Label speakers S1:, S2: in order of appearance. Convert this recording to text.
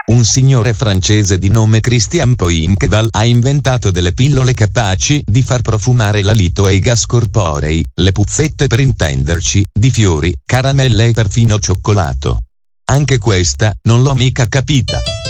S1: Un signore francese di nome Christian Poincheval ha inventato delle pillole capaci di far profumare l'alito e i gas corporei, le puzzette per intenderci, di fiori, caramelle e perfino cioccolato. Anche questa non l'ho mica capita.